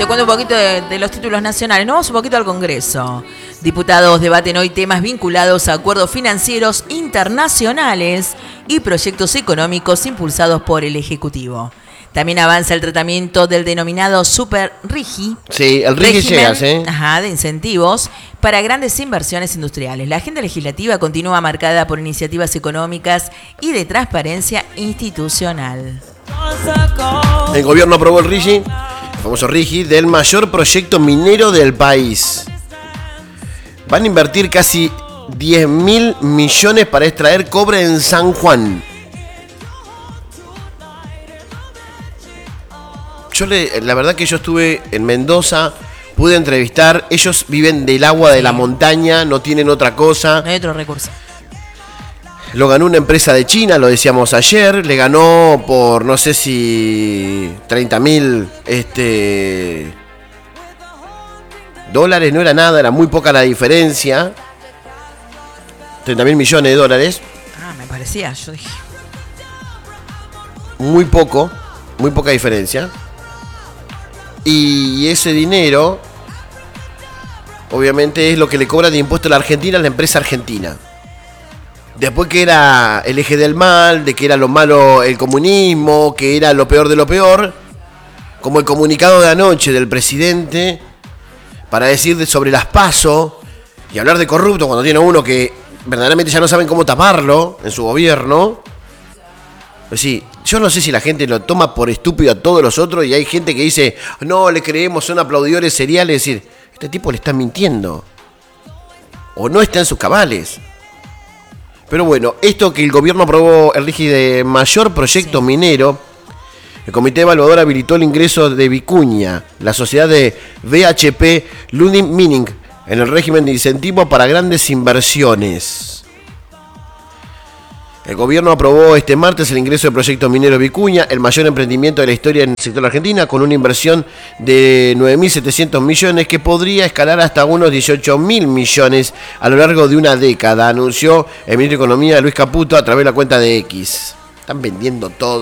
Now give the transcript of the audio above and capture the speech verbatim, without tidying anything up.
te cuento un poquito de, de los títulos nacionales. Nos vamos un poquito al Congreso. Diputados debaten hoy temas vinculados a acuerdos financieros internacionales y proyectos económicos impulsados por el Ejecutivo. También avanza el tratamiento del denominado Super RIGI. Sí, el RIGI llega, ¿sí? Ajá, de incentivos para grandes inversiones industriales. La agenda legislativa continúa marcada por iniciativas económicas y de transparencia institucional. El gobierno aprobó el RIGI, el famoso RIGI, del mayor proyecto minero del país. Van a invertir casi diez mil millones para extraer cobre en San Juan. Yo le, la verdad que yo estuve en Mendoza, pude entrevistar, ellos viven del agua de la montaña, no tienen otra cosa. No hay otro recurso. Lo ganó una empresa de China, lo decíamos ayer, le ganó por no sé si treinta mil este, dólares, no era nada, era muy poca la diferencia. treinta mil millones de dólares. Ah, me parecía, yo dije. Muy poco, muy poca diferencia. Y ese dinero, obviamente, es lo que le cobra de impuesto a la Argentina a la empresa argentina. Después que era el eje del mal, de que era lo malo el comunismo, que era lo peor de lo peor, como el comunicado de anoche del presidente para decir sobre las PASO y hablar de corrupto cuando tiene uno que verdaderamente ya no saben cómo taparlo en su gobierno. Pues sí, yo no sé si la gente lo toma por estúpido a todos los otros y hay gente que dice, no, le creemos, son aplaudidores seriales. Es decir, este tipo le está mintiendo. O no está en sus cabales. Pero bueno, esto que el gobierno aprobó el RIGI de mayor proyecto sí. minero, el comité evaluador habilitó el ingreso de Vicuña, la sociedad de V H P Lundin Mining, en el régimen de incentivo para grandes inversiones. El gobierno aprobó este martes el ingreso del proyecto minero Vicuña, el mayor emprendimiento de la historia en el sector argentina, con una inversión de nueve mil setecientos millones que podría escalar hasta unos dieciocho mil millones a lo largo de una década, anunció el ministro de Economía Luis Caputo a través de la cuenta de X. Están vendiendo todo.